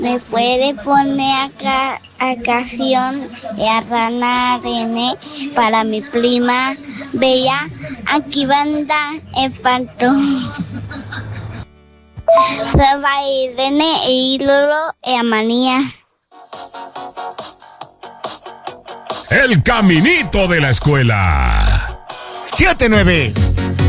¿Me puede poner a canción a Rana René para mi prima Bella? Aquí banda en panto. Se va a ir René y Lolo y Amanía. El caminito de la escuela. 7-9.